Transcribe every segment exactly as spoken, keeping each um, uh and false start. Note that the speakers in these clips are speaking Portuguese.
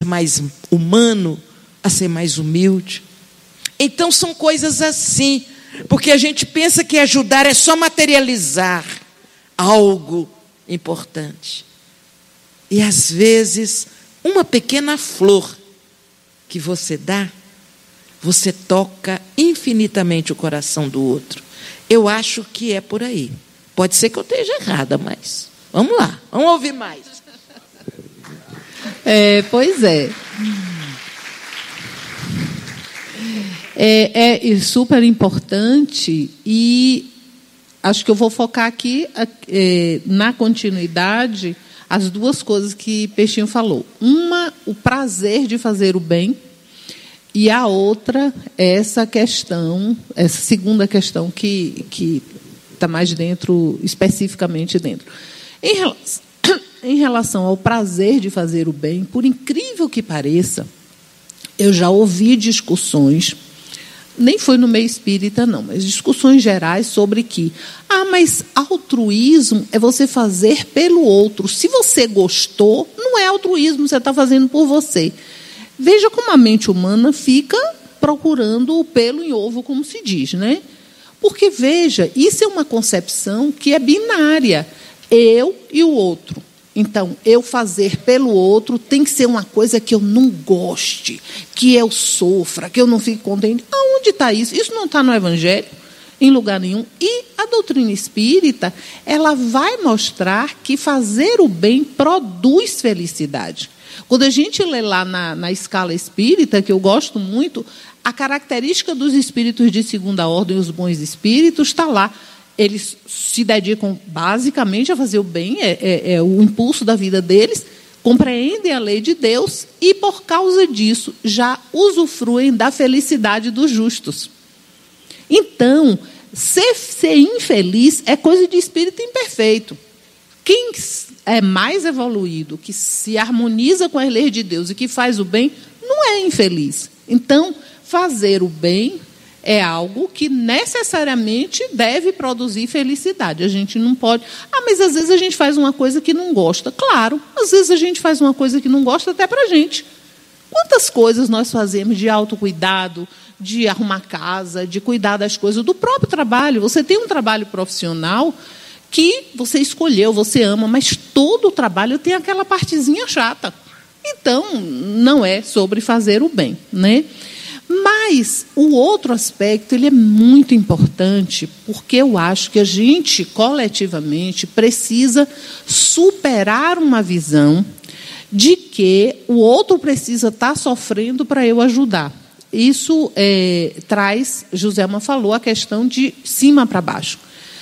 mais humano, a ser mais humilde. Então são coisas assim, porque a gente pensa que ajudar é só materializar algo importante. E às vezes, uma pequena flor que você dá, você toca infinitamente o coração do outro. Eu acho que é por aí. Pode ser que eu esteja errada, mas vamos lá, vamos ouvir mais. É, pois é. É, é super importante e acho que eu vou focar aqui é, na continuidade as duas coisas que Peixinho falou. Uma, o prazer de fazer o bem, e a outra, essa questão, essa segunda questão que que está mais dentro, especificamente dentro. Em relação, em relação ao prazer de fazer o bem, por incrível que pareça, eu já ouvi discussões, nem foi no meio espírita, não, mas discussões gerais sobre que, ah, mas altruísmo é você fazer pelo outro. Se você gostou, não é altruísmo, você está fazendo por você. Veja como a mente humana fica procurando o pelo em ovo, como se diz, né? Porque, veja, isso é uma concepção que é binária, eu e o outro. Então, eu fazer pelo outro tem que ser uma coisa que eu não goste, que eu sofra, que eu não fique contente. Aonde está isso? Isso não está no Evangelho, em lugar nenhum. E a doutrina espírita, ela vai mostrar que fazer o bem produz felicidade. Quando a gente lê lá na, na escala espírita, que eu gosto muito, a característica dos espíritos de segunda ordem, os bons espíritos, está lá. Eles se dedicam basicamente a fazer o bem, é, é, é o impulso da vida deles, compreendem a lei de Deus e, por causa disso, já usufruem da felicidade dos justos. Então, ser, ser infeliz é coisa de espírito imperfeito. Quem é mais evoluído, que se harmoniza com as leis de Deus e que faz o bem, não é infeliz. Então, fazer o bem é algo que necessariamente deve produzir felicidade. A gente não pode... Ah, mas às vezes a gente faz uma coisa que não gosta. Claro, às vezes a gente faz uma coisa que não gosta até para a gente. Quantas coisas nós fazemos de autocuidado, de arrumar casa, de cuidar das coisas, do próprio trabalho. Você tem um trabalho profissional que você escolheu, você ama, mas todo o trabalho tem aquela partezinha chata. Então, não é sobre fazer o bem, né? Mas o outro aspecto, ele é muito importante, porque eu acho que a gente, coletivamente, precisa superar uma visão de que o outro precisa estar sofrendo para eu ajudar. Isso é, traz, Joselma falou, a questão de cima para baixo.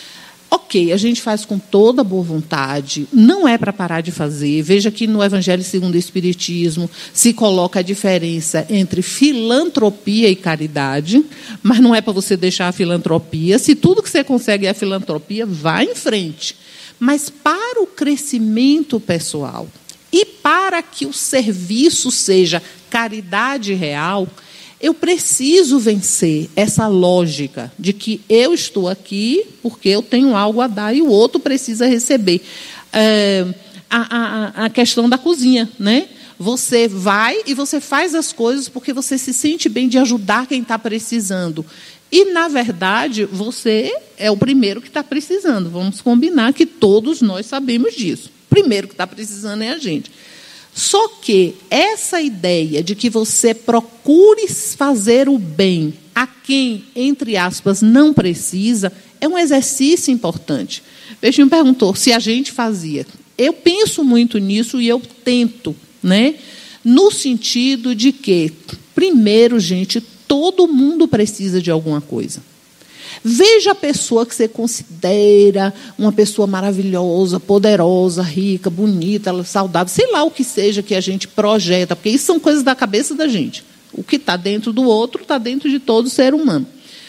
Ok, a gente faz com toda boa vontade, não é para parar de fazer. Veja que no Evangelho segundo o Espiritismo se coloca a diferença entre filantropia e caridade, mas não é para você deixar a filantropia. Se tudo que você consegue é a filantropia, vá em frente. Mas para o crescimento pessoal e para que o serviço seja caridade real, eu preciso vencer essa lógica de que eu estou aqui porque eu tenho algo a dar e o outro precisa receber. É, a, a, a questão da cozinha, né? Você vai e você faz as coisas porque você se sente bem de ajudar quem está precisando. E, na verdade, você é o primeiro que está precisando. Vamos combinar que todos nós sabemos disso. O primeiro que está precisando é a gente. Só que essa ideia de que você procure fazer o bem a quem, entre aspas, não precisa, é um exercício importante. Peixinho perguntou se a gente fazia. Eu penso muito nisso e eu tento, né? No sentido de que, primeiro, gente, todo mundo precisa de alguma coisa. Veja a pessoa que você considera uma pessoa maravilhosa, poderosa, rica, bonita, saudável, sei lá o que seja que a gente projeta, porque isso são coisas da cabeça da gente. O que está dentro do outro está dentro de todo ser humano.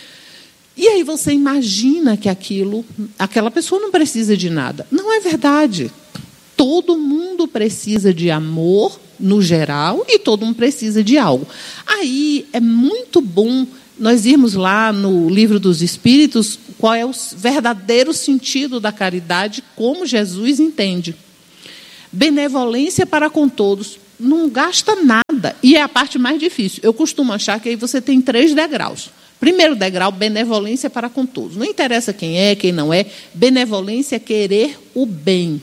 E aí você imagina que aquilo, aquela pessoa não precisa de nada. Não é verdade. Todo mundo precisa de amor, no geral, e todo mundo precisa de algo. Aí é muito bom nós irmos lá no Livro dos Espíritos, qual é o verdadeiro sentido da caridade, como Jesus entende. Benevolência para com todos. Não gasta nada nada, e é a parte mais difícil. Eu costumo achar que aí você tem três degraus. Primeiro degrau, benevolência para com todos. Não interessa quem é, quem não é. Benevolência é querer o bem.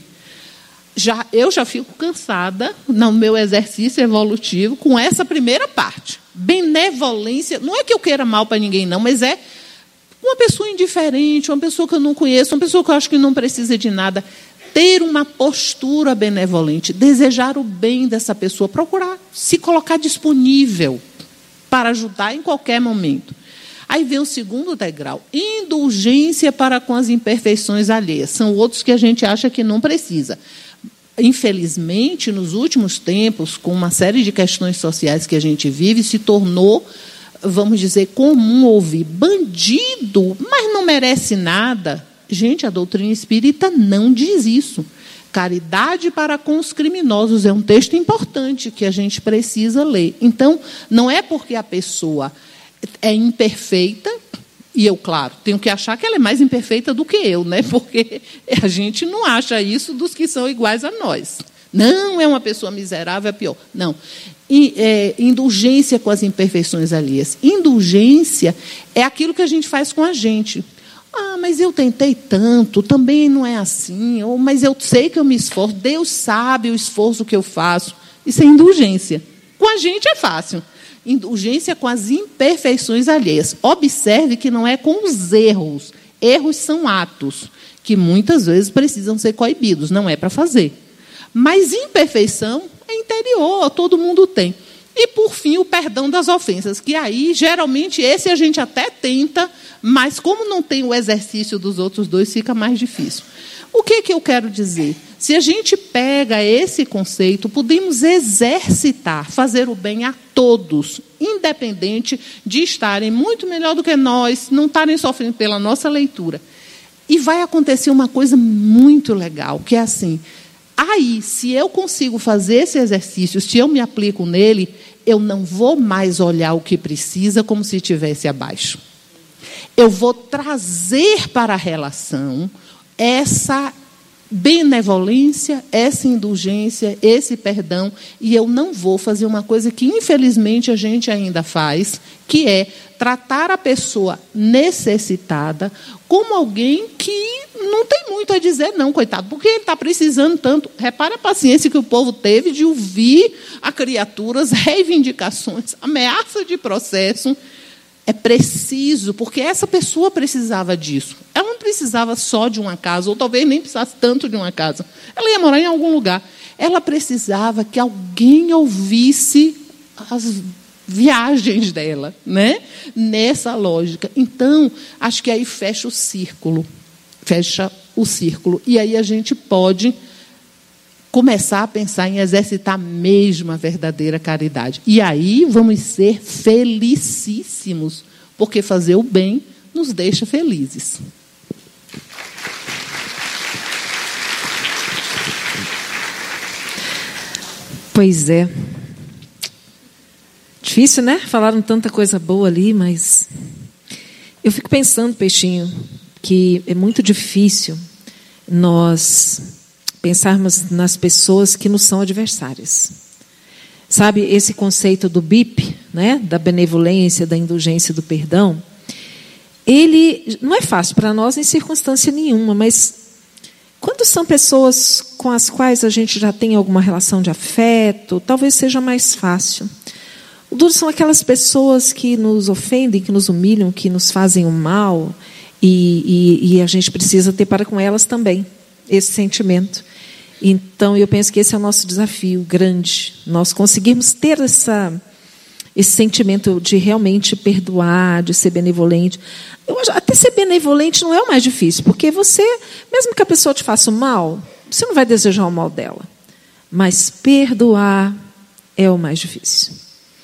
Já, eu já fico cansada, no meu exercício evolutivo, com essa primeira parte. Benevolência, não é que eu queira mal para ninguém, não, mas é uma pessoa indiferente, uma pessoa que eu não conheço, uma pessoa que eu acho que não precisa de nada. Ter uma postura benevolente, desejar o bem dessa pessoa, procurar se colocar disponível para ajudar em qualquer momento. Aí vem o segundo degrau, indulgência para com as imperfeições alheias. São outros que a gente acha que não precisa. Infelizmente, nos últimos tempos, com uma série de questões sociais que a gente vive, se tornou, vamos dizer, comum ouvir bandido, mas não merece nada. Gente, a doutrina espírita não diz isso. Caridade para com os criminosos é um texto importante que a gente precisa ler. Então, não é porque a pessoa é imperfeita, e eu, claro, tenho que achar que ela é mais imperfeita do que eu, né? Porque a gente não acha isso dos que são iguais a nós. Não é uma pessoa miserável, é pior. Não. E, é, indulgência com as imperfeições alheias. Indulgência é aquilo que a gente faz com a gente. Ah, mas eu tentei tanto, também não é assim. Ou, mas eu sei que eu me esforço, Deus sabe o esforço que eu faço. Isso é indulgência. Com a gente é fácil. Indulgência com as imperfeições alheias. Observe que não é com os erros. Erros são atos que muitas vezes precisam ser coibidos, não é para fazer. Mas imperfeição é interior, todo mundo tem. E, por fim, o perdão das ofensas, que aí, geralmente, esse a gente até tenta, mas como não tem o exercício dos outros dois, fica mais difícil. O que, que eu quero dizer? Se a gente pega esse conceito, podemos exercitar, fazer o bem a todos, independente de estarem muito melhor do que nós, não estarem sofrendo pela nossa leitura. E vai acontecer uma coisa muito legal, que é assim, aí, se eu consigo fazer esse exercício, se eu me aplico nele, eu não vou mais olhar o que precisa como se estivesse abaixo. Eu vou trazer para a relação essa benevolência, essa indulgência, esse perdão, e eu não vou fazer uma coisa que, infelizmente, a gente ainda faz, que é tratar a pessoa necessitada como alguém que não tem muito a dizer, não, coitado, porque ele está precisando tanto. Repara a paciência que o povo teve de ouvir a criaturas, reivindicações, ameaça de processo. É preciso, porque essa pessoa precisava disso. Ela não precisava só de uma casa, ou talvez nem precisasse tanto de uma casa. Ela ia morar em algum lugar. Ela precisava que alguém ouvisse as viagens dela, né? Nessa lógica. Então, acho que aí fecha o círculo. Fecha o círculo. E aí a gente pode começar a pensar em exercitar mesmo a verdadeira caridade. E aí vamos ser felicíssimos, porque fazer o bem nos deixa felizes. Pois é. Difícil, né? Falaram tanta coisa boa ali, mas eu fico pensando, Peixinho, que é muito difícil nós pensarmos nas pessoas que nos são adversárias. Sabe, esse conceito do B I P, né, da benevolência, da indulgência, do perdão, ele não é fácil para nós em circunstância nenhuma, mas quando são pessoas com as quais a gente já tem alguma relação de afeto, talvez seja mais fácil. O duro são aquelas pessoas que nos ofendem, que nos humilham, que nos fazem o mal, e, e, e a gente precisa ter para com elas também esse sentimento. Então, eu penso que esse é o nosso desafio grande, nós conseguirmos ter essa, esse sentimento de realmente perdoar, de ser benevolente. Eu acho, até ser benevolente não é o mais difícil, porque você, mesmo que a pessoa te faça o mal, você não vai desejar o mal dela. Mas perdoar é o mais difícil.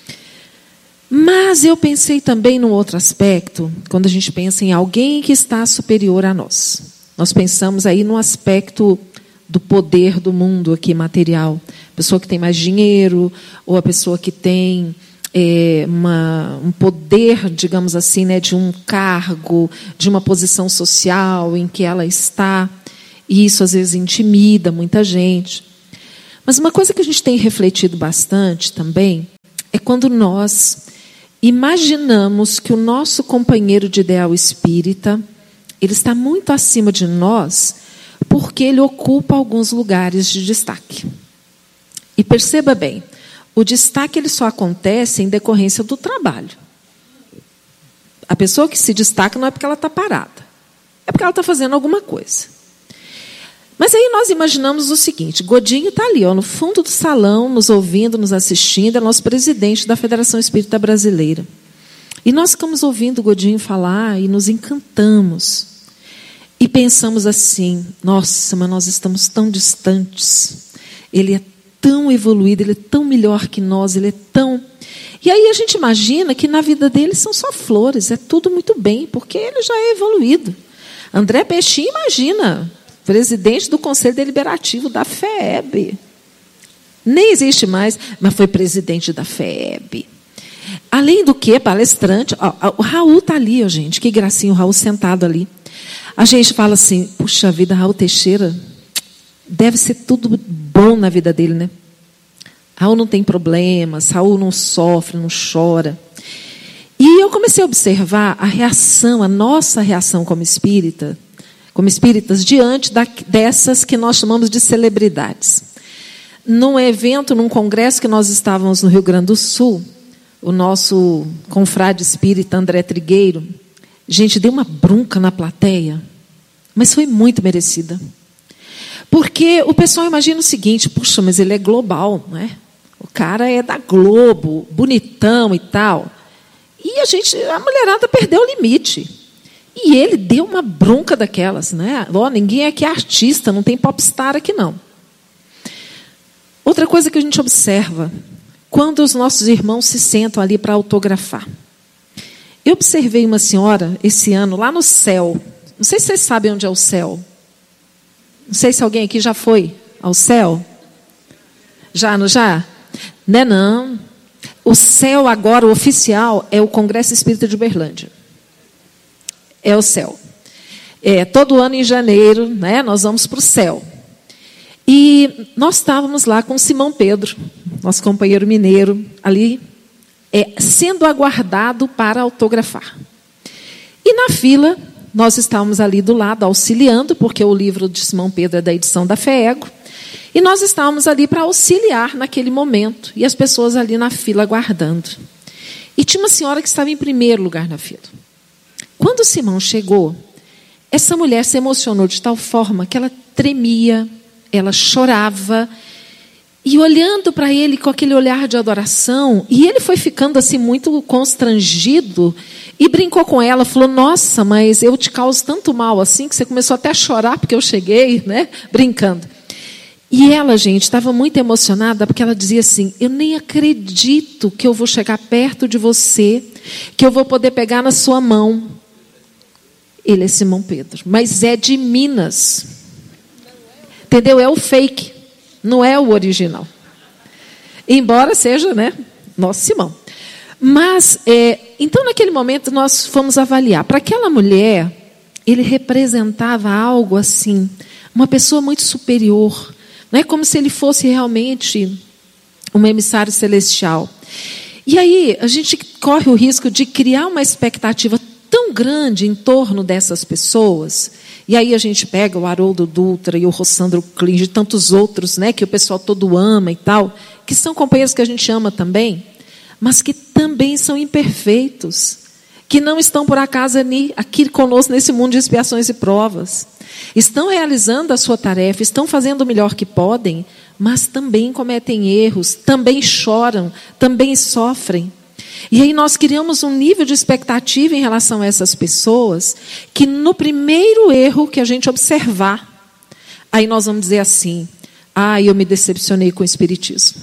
Mas eu pensei também num outro aspecto, quando a gente pensa em alguém que está superior a nós. Nós pensamos aí no aspecto do poder do mundo aqui material. A pessoa que tem mais dinheiro, ou a pessoa que tem é, uma, um poder, digamos assim, né, de um cargo, de uma posição social em que ela está. E isso, às vezes, intimida muita gente. Mas uma coisa que a gente tem refletido bastante também é quando nós imaginamos que o nosso companheiro de ideal espírita, ele está muito acima de nós, porque ele ocupa alguns lugares de destaque. E perceba bem, o destaque ele só acontece em decorrência do trabalho. A pessoa que se destaca não é porque ela está parada, é porque ela está fazendo alguma coisa. Mas aí nós imaginamos o seguinte, Godinho está ali, ó, no fundo do salão, nos ouvindo, nos assistindo, é nosso presidente da Federação Espírita Brasileira. E nós ficamos ouvindo o Godinho falar e nos encantamos. E pensamos assim, nossa, mas nós estamos tão distantes. Ele é tão evoluído, ele é tão melhor que nós, ele é tão... E aí a gente imagina que na vida dele são só flores, é tudo muito bem, porque ele já é evoluído. André Peixinho, imagina, presidente do Conselho Deliberativo da F E B. Nem existe mais, mas foi presidente da F E B. Além do que, palestrante, ó, o Raul está ali, ó, gente, que gracinha, o Raul sentado ali. A gente fala assim, puxa vida, Raul Teixeira, deve ser tudo bom na vida dele, né? Raul não tem problemas, Raul não sofre, não chora. E eu comecei a observar a reação, a nossa reação como espírita, como espíritas, diante da, dessas que nós chamamos de celebridades. Num evento, num congresso que nós estávamos no Rio Grande do Sul, o nosso confrade espírita André Trigueiro, gente, deu uma bronca na plateia, mas foi muito merecida. Porque o pessoal imagina o seguinte, puxa, mas ele é global, não é? O cara é da Globo, bonitão e tal. E a gente, a mulherada perdeu o limite. E ele deu uma bronca daquelas, né? Ó, ninguém aqui é artista, não tem popstar aqui não. Outra coisa que a gente observa, quando os nossos irmãos se sentam ali para autografar. Eu observei uma senhora esse ano lá no céu. Não sei se vocês sabem onde é o céu. Não sei se alguém aqui já foi ao céu. Já, não já? Não é não. O céu agora, o oficial, é o Congresso Espírita de Uberlândia. É o céu. É, todo ano em janeiro, né, nós vamos para o céu. E nós estávamos lá com Simão Pedro, nosso companheiro mineiro, ali, é, sendo aguardado para autografar. E na fila, nós estávamos ali do lado, auxiliando, porque o livro de Simão Pedro é da edição da FEEGO, e nós estávamos ali para auxiliar naquele momento, e as pessoas ali na fila aguardando. E tinha uma senhora que estava em primeiro lugar na fila. Quando o Simão chegou, essa mulher se emocionou de tal forma que ela tremia, ela chorava, e olhando para ele com aquele olhar de adoração, e ele foi ficando assim muito constrangido, e brincou com ela, falou, nossa, mas eu te causo tanto mal assim, que você começou até a chorar porque eu cheguei, né, brincando. E ela, gente, estava muito emocionada, porque ela dizia assim, eu nem acredito que eu vou chegar perto de você, que eu vou poder pegar na sua mão. Ele é Simão Pedro, mas é de Minas. Entendeu? É o fake, não é o original. Embora seja, né, nosso Simão. Mas, é, então, naquele momento, nós fomos avaliar. Para aquela mulher, ele representava algo assim, uma pessoa muito superior. Não é como se ele fosse realmente um emissário celestial. E aí, a gente corre o risco de criar uma expectativa tão grande em torno dessas pessoas. E aí a gente pega o Haroldo Dutra e o Rossandro Klinge e tantos outros, né, que o pessoal todo ama e tal, que são companheiros que a gente ama também, mas que também são imperfeitos, que não estão por acaso aqui conosco nesse mundo de expiações e provas. Estão realizando a sua tarefa, estão fazendo o melhor que podem, mas também cometem erros, também choram, também sofrem. E aí nós criamos um nível de expectativa em relação a essas pessoas, que no primeiro erro que a gente observar, aí nós vamos dizer assim, ah, eu me decepcionei com o Espiritismo.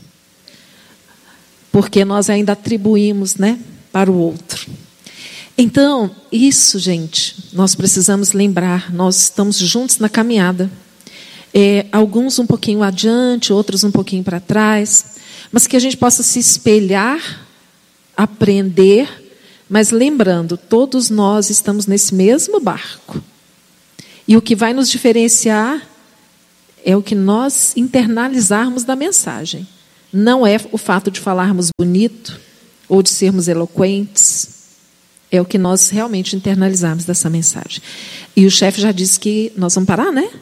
Porque nós ainda atribuímos, né, para o outro. Então, isso, gente, nós precisamos lembrar, nós estamos juntos na caminhada. É, alguns um pouquinho adiante, outros um pouquinho para trás, mas que a gente possa se espelhar, aprender, mas lembrando, todos nós estamos nesse mesmo barco. E o que vai nos diferenciar é o que nós internalizarmos da mensagem. não é o fato de falarmos bonito ou de sermos eloquentes, é o que nós realmente internalizamos dessa mensagem. E o chefe já disse que nós vamos parar, né?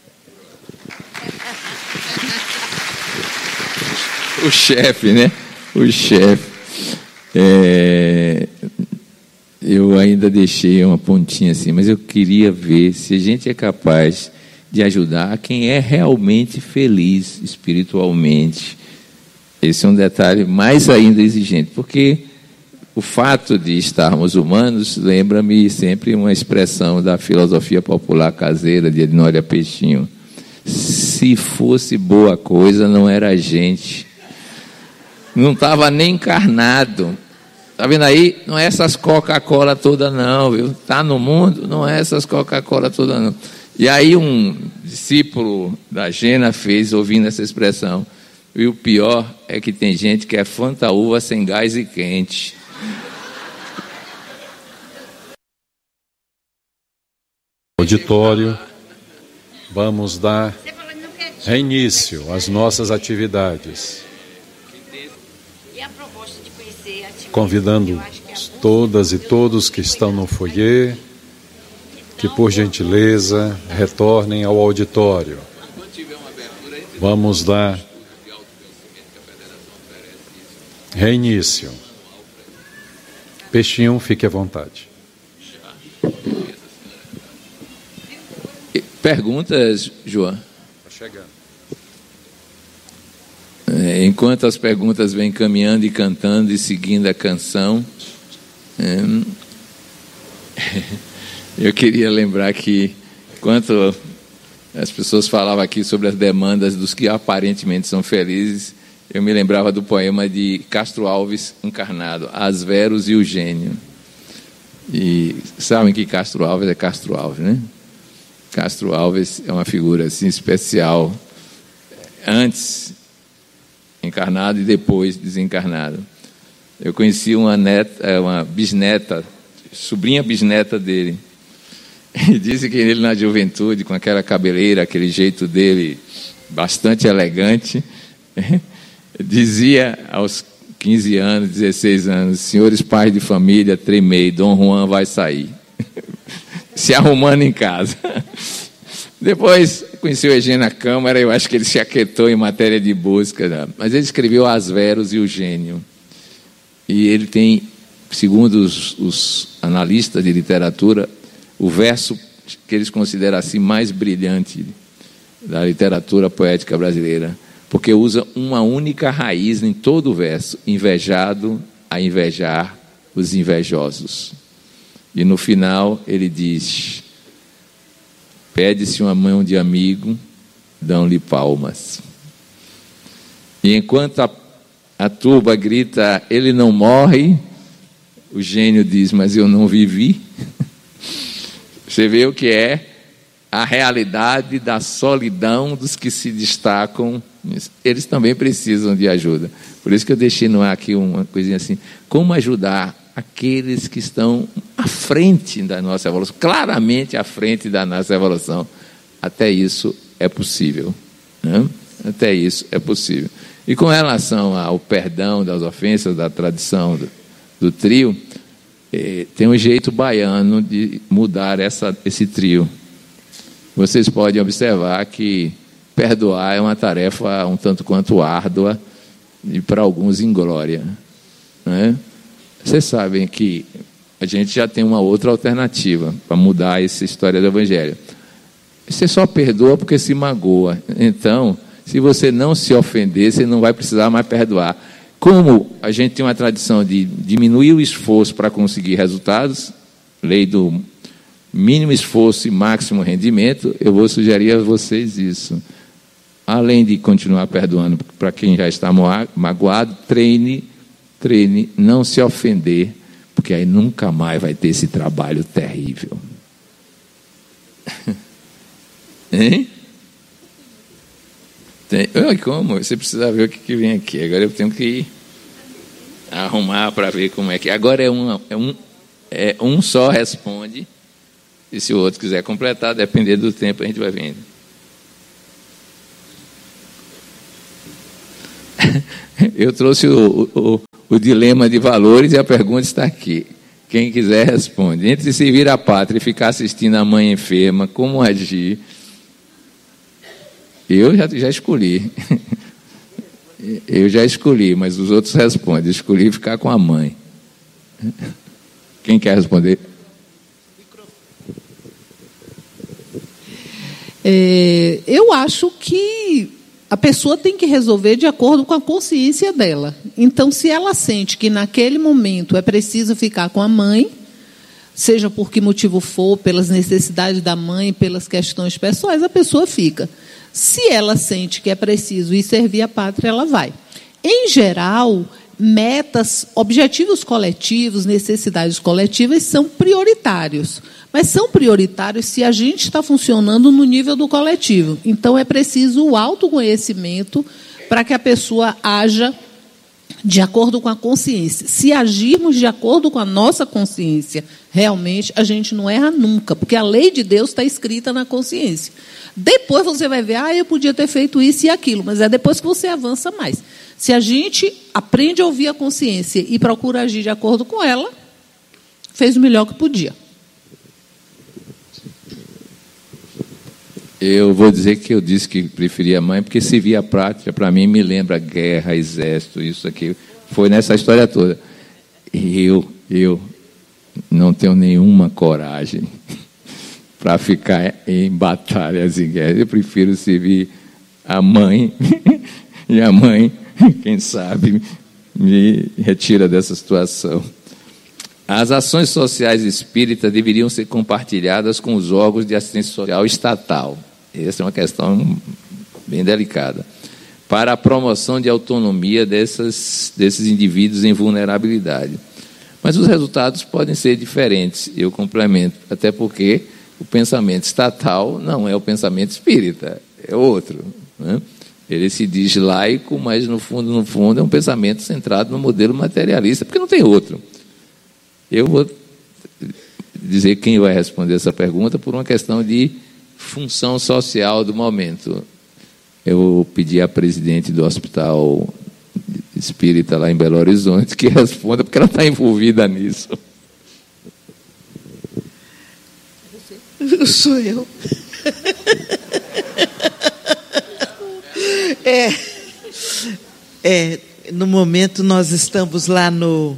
O chefe, né? O chefe. É... Eu ainda deixei uma pontinha assim, mas eu queria ver se a gente é capaz de ajudar quem é realmente feliz espiritualmente. Esse é um detalhe mais ainda exigente, porque o fato de estarmos humanos lembra-me sempre uma expressão da filosofia popular caseira de Ednória Peixinho. Se fosse boa coisa, não era gente. Não estava nem encarnado. Está vendo aí? Não é essas Coca-Cola toda não, viu? Está no mundo, não é essas Coca-Cola toda não. E aí um discípulo da Gena fez, ouvindo essa expressão, e o pior é que tem gente que é fantaúva sem gás e quente. Auditório, vamos dar reinício às nossas atividades. Convidando todas e todos que estão no foyer, que por gentileza retornem ao auditório. Vamos dar reinício. Peixinho, fique à vontade. Perguntas, João? Está chegando. É, enquanto as perguntas vêm caminhando e cantando e seguindo a canção, é, eu queria lembrar que, enquanto as pessoas falavam aqui sobre as demandas dos que aparentemente são felizes, eu me lembrava do poema de Castro Alves encarnado, As Veros e o Gênio. E sabem que Castro Alves é Castro Alves, né? Castro Alves é uma figura assim especial, antes encarnado e depois desencarnado. Eu conheci uma neta, uma bisneta, sobrinha bisneta dele. E disse que ele na juventude, com aquela cabeleira, aquele jeito dele bastante elegante, dizia aos quinze anos, dezesseis anos, senhores pais de família, tremei, Dom Juan vai sair. Se arrumando em casa. Depois conheci o Eugênio na Câmara, eu acho que ele se aquietou em matéria de busca, né? Mas ele escreveu As Veros e o Gênio. E ele tem, segundo os, os analistas de literatura, o verso que eles consideram assim mais brilhante da literatura poética brasileira, porque usa uma única raiz em todo o verso: invejado a invejar os invejosos. E no final ele diz: pede-se uma mão de amigo, dão-lhe palmas. E enquanto a, a turba grita, ele não morre, o gênio diz, mas eu não vivi. Você vê o que é a realidade da solidão dos que se destacam. Eles também precisam de ajuda. Por isso que eu deixei no ar aqui uma coisinha assim: como ajudar aqueles que estão à frente da nossa evolução, claramente à frente da nossa evolução. Até isso é possível, né? Até isso é possível. E com relação ao perdão das ofensas, da tradição do, do trio, eh, tem um jeito baiano de mudar essa, esse trio. Vocês podem observar que perdoar é uma tarefa um tanto quanto árdua e para alguns inglória, né? Vocês sabem que a gente já tem uma outra alternativa para mudar essa história do Evangelho. Você só perdoa porque se magoa. Então, se você não se ofender, você não vai precisar mais perdoar. Como a gente tem uma tradição de diminuir o esforço para conseguir resultados, lei do mínimo esforço e máximo rendimento, eu vou sugerir a vocês isso. Além de continuar perdoando para quem já está magoado, treine Treine, não se ofender, porque aí nunca mais vai ter esse trabalho terrível. Hein? Tem, olha como, você precisa ver o que, que vem aqui. Agora eu tenho que ir arrumar para ver como é que... Agora é, uma, é, um, é um só responde, e se o outro quiser completar, dependendo do tempo, a gente vai vendo. Eu trouxe o, o, o dilema de valores e a pergunta está aqui. Quem quiser responde. Entre servir a pátria e ficar assistindo a mãe enferma, como agir? Eu já, já escolhi. Eu já escolhi, mas os outros respondem. Escolhi ficar com a mãe. Quem quer responder? É, eu acho que a pessoa tem que resolver de acordo com a consciência dela. Então, se ela sente que naquele momento é preciso ficar com a mãe, seja por que motivo for, pelas necessidades da mãe, pelas questões pessoais, a pessoa fica. Se ela sente que é preciso ir servir a pátria, ela vai. Em geral, metas, objetivos coletivos, necessidades coletivas são prioritários. Mas são prioritários se a gente está funcionando no nível do coletivo. Então, é preciso o autoconhecimento para que a pessoa haja de acordo com a consciência. Se agirmos de acordo com a nossa consciência, realmente, a gente não erra nunca, porque a lei de Deus está escrita na consciência. Depois você vai ver, ah, eu podia ter feito isso e aquilo, mas é depois que você avança mais. Se a gente aprende a ouvir a consciência e procura agir de acordo com ela, fez o melhor que podia. Eu vou dizer que eu disse que preferia a mãe, porque servir a pátria, para mim, me lembra guerra, exército, isso aqui. Foi nessa história toda. E eu, eu não tenho nenhuma coragem para ficar em batalhas e guerras. Eu prefiro servir a mãe, e a mãe, quem sabe, me retira dessa situação. As ações sociais espíritas deveriam ser compartilhadas com os órgãos de assistência social estatal. Essa é uma questão bem delicada. Para a promoção de autonomia dessas, desses indivíduos em vulnerabilidade. Mas os resultados podem ser diferentes, eu complemento, até porque o pensamento estatal não é o pensamento espírita, é outro, né? Ele se diz laico, mas no fundo, no fundo, é um pensamento centrado no modelo materialista, porque não tem outro. Eu vou dizer quem vai responder essa pergunta por uma questão de função social do momento. Eu pedi à presidente do Hospital Espírita lá em Belo Horizonte que responda, porque ela está envolvida nisso. Sou eu. É, é, no momento nós estamos lá no...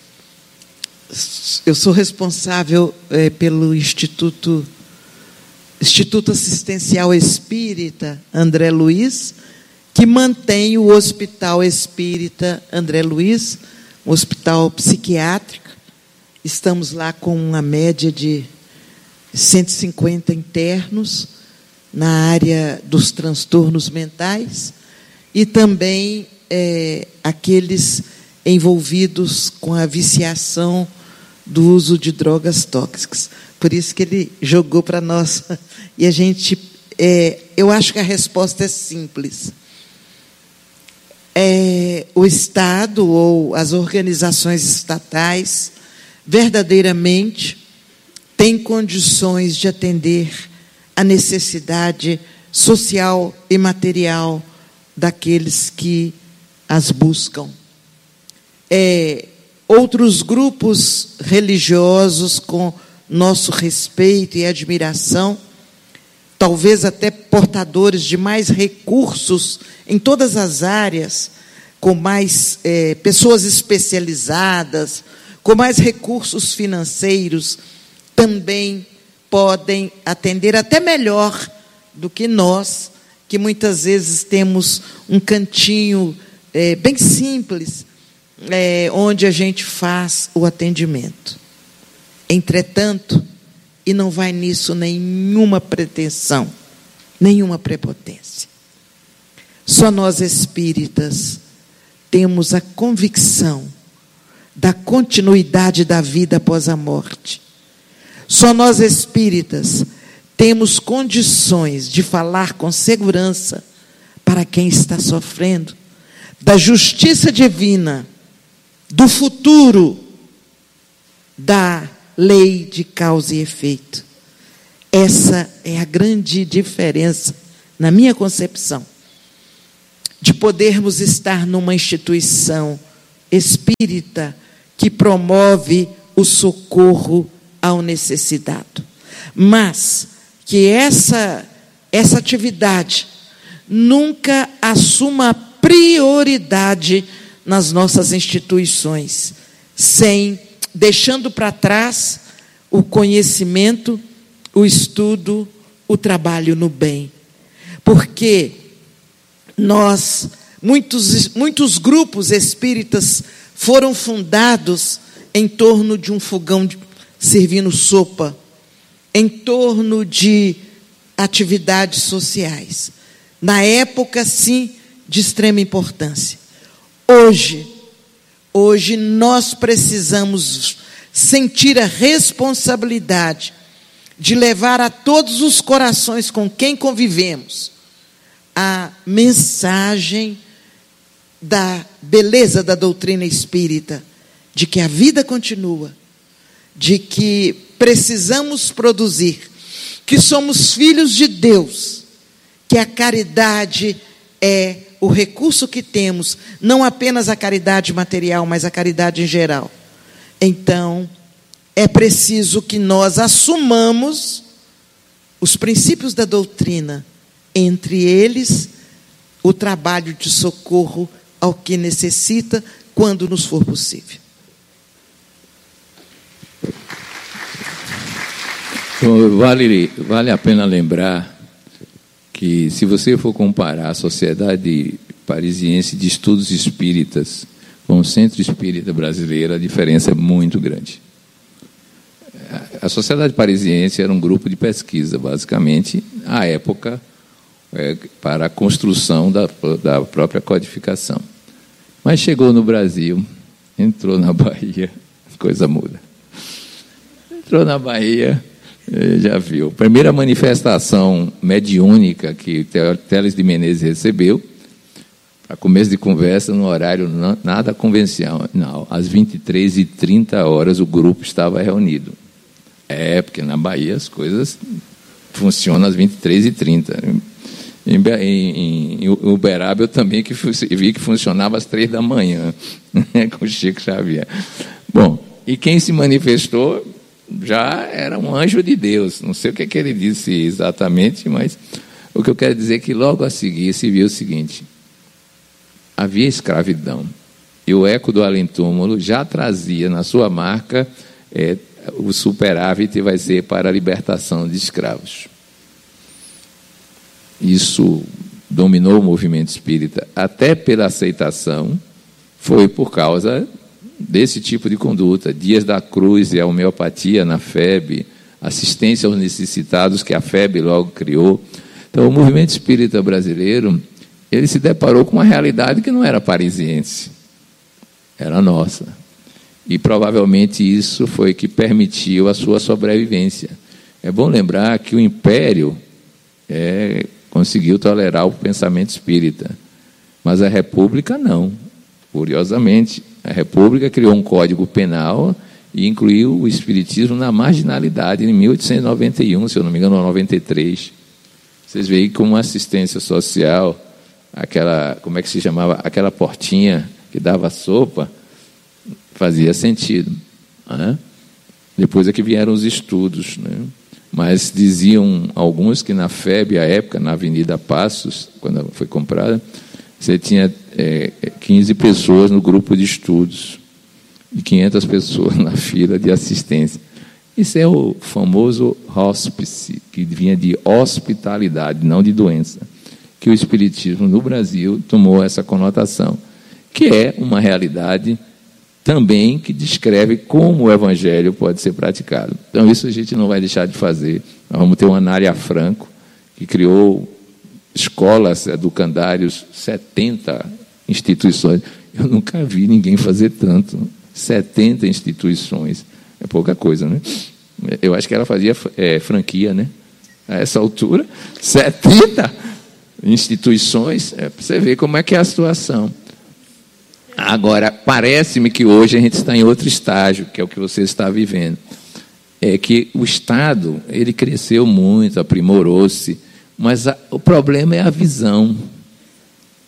Eu sou responsável é, pelo Instituto, Instituto Assistencial Espírita André Luiz, que mantém o Hospital Espírita André Luiz, um hospital psiquiátrico. Estamos lá com uma média de cento e cinquenta internos na área dos transtornos mentais e também é, aqueles envolvidos com a viciação do uso de drogas tóxicas. Por isso que ele jogou para nós. E a gente, é, eu acho que a resposta é simples. É, o Estado ou as organizações estatais verdadeiramente têm condições de atender a necessidade social e material daqueles que as buscam. É, outros grupos religiosos, com nosso respeito e admiração, talvez até portadores de mais recursos em todas as áreas, com mais é, pessoas especializadas, com mais recursos financeiros, também podem atender até melhor do que nós, que muitas vezes temos um cantinho é, bem simples, É, onde a gente faz o atendimento. Entretanto, e não vai nisso nenhuma pretensão, nenhuma prepotência. Só nós espíritas temos a convicção da continuidade da vida após a morte. Só nós espíritas temos condições de falar com segurança para quem está sofrendo da justiça divina, do futuro, da lei de causa e efeito. Essa é a grande diferença, na minha concepção, de podermos estar numa instituição espírita que promove o socorro ao necessitado. Mas que essa, essa atividade nunca assuma prioridade nas nossas instituições, sem deixando para trás o conhecimento, o estudo, o trabalho no bem. Porque nós, muitos, muitos grupos espíritas foram fundados em torno de um fogão de, servindo sopa, em torno de atividades sociais. Na época, sim, de extrema importância. Hoje, hoje nós precisamos sentir a responsabilidade de levar a todos os corações com quem convivemos a mensagem da beleza da doutrina espírita, de que a vida continua, de que precisamos produzir, que somos filhos de Deus, que a caridade é o recurso que temos, não apenas a caridade material, mas a caridade em geral. Então, é preciso que nós assumamos os princípios da doutrina, entre eles o trabalho de socorro ao que necessita, quando nos for possível. Vale, vale a pena lembrar que, se você for comparar a Sociedade Parisiense de Estudos Espíritas com o Centro Espírita Brasileiro, a diferença é muito grande. A Sociedade Parisiense era um grupo de pesquisa, basicamente, à época, é, para a construção da, da própria codificação. Mas chegou no Brasil, entrou na Bahia, coisa muda. Entrou na Bahia, já viu. Primeira manifestação mediúnica que Teles de Menezes recebeu, para começo de conversa, no horário nada convencional, às vinte e três e trinta horas, o grupo estava reunido. É, porque na Bahia as coisas funcionam às vinte e três e trinta. Em, em, em Uberaba eu também que vi que funcionava às três da manhã, com o Chico Xavier. Bom, e quem se manifestou já era um anjo de Deus. Não sei o que, é que ele disse exatamente, mas o que eu quero dizer é que logo a seguir se viu o seguinte: havia escravidão, e o eco do além-túmulo já trazia na sua marca é, o superávit vai ser para a libertação de escravos. Isso dominou o movimento espírita, até pela aceitação, foi por causa desse tipo de conduta. Dias da Cruz e a homeopatia na F E B, assistência aos necessitados, que a F E B logo criou. Então, o movimento espírita brasileiro, ele se deparou com uma realidade que não era parisiense, era nossa. E provavelmente isso foi que permitiu a sua sobrevivência. É bom lembrar que o Império é, conseguiu tolerar o pensamento espírita, mas a República não. Curiosamente, a República criou um código penal e incluiu o espiritismo na marginalidade em mil oitocentos e noventa e um, se eu não me engano, ou noventa e três. Vocês veem como assistência social, aquela, como é que se chamava, aquela portinha que dava sopa, fazia sentido, né? Depois é que vieram os estudos, né? Mas diziam alguns que na F E B, à época, na Avenida Passos, quando foi comprada, você tinha é, quinze pessoas no grupo de estudos e quinhentas pessoas na fila de assistência. Isso é o famoso hospice, que vinha de hospitalidade, não de doença, que o espiritismo no Brasil tomou essa conotação, que é uma realidade também que descreve como o evangelho pode ser praticado. Então, isso a gente não vai deixar de fazer. Nós vamos ter uma Anália Franco, que criou escolas educandários, setenta instituições. Eu nunca vi ninguém fazer tanto. setenta instituições. É pouca coisa, né? Eu acho que ela fazia é, franquia, né? A essa altura, setenta instituições, é para você ver como é que é a situação. Agora, parece-me que hoje a gente está em outro estágio, que é o que você está vivendo. É que o Estado, ele cresceu muito, aprimorou-se, mas a, o problema é a visão.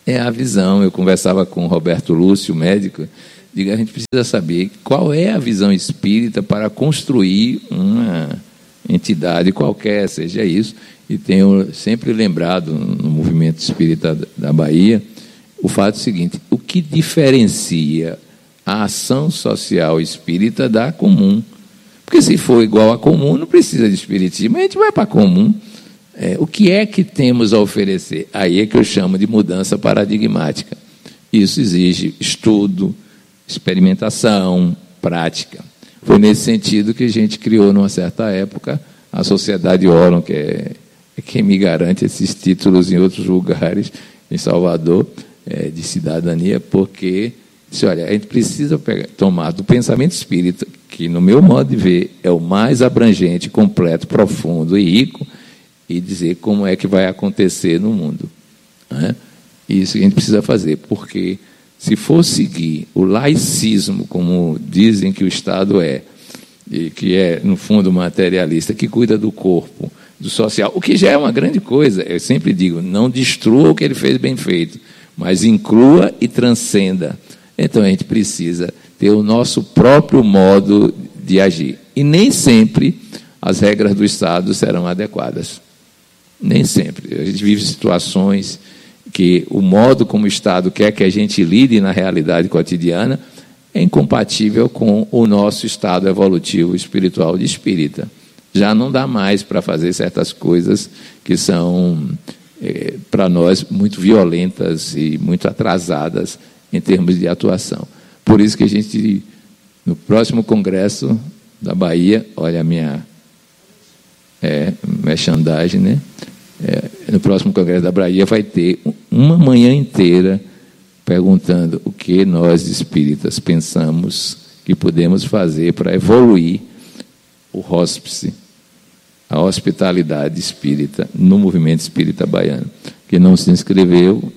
é a visão. Eu conversava com o Roberto Lúcio, médico, digo, a gente precisa saber qual é a visão espírita para construir uma entidade qualquer, seja isso. E tenho sempre lembrado no movimento espírita da Bahia o fato seguinte: o que diferencia a ação social espírita da comum? Porque se for igual à comum, não precisa de espiritismo, a gente vai para a comum. É, o que é que temos a oferecer? Aí é que eu chamo de mudança paradigmática. Isso exige estudo, experimentação, prática. Foi nesse sentido que a gente criou, numa certa época, a Sociedade Órgão, que é, é quem me garante esses títulos em outros lugares, em Salvador, é, de cidadania, porque disse, olha, a gente precisa pegar, tomar do pensamento espírita, que, no meu modo de ver, é o mais abrangente, completo, profundo e rico, e dizer como é que vai acontecer no mundo. Né? Isso que a gente precisa fazer, porque se for seguir o laicismo, como dizem que o Estado é, e que é, no fundo, materialista, que cuida do corpo, do social, o que já é uma grande coisa. Eu sempre digo, não destrua o que ele fez bem feito, mas inclua e transcenda. Então, a gente precisa ter o nosso próprio modo de agir. E nem sempre as regras do Estado serão adequadas. Nem sempre. A gente vive situações que o modo como o Estado quer que a gente lide na realidade cotidiana é incompatível com o nosso estado evolutivo espiritual de espírita. Já não dá mais para fazer certas coisas que são, é, para nós, muito violentas e muito atrasadas em termos de atuação. Por isso que a gente, no próximo congresso da Bahia, olha a minha é, merchandising, né? É, no próximo congresso da Bahia vai ter uma manhã inteira perguntando o que nós espíritas pensamos que podemos fazer para evoluir o hóspice, a hospitalidade espírita no movimento espírita baiano. Quem não se inscreveu,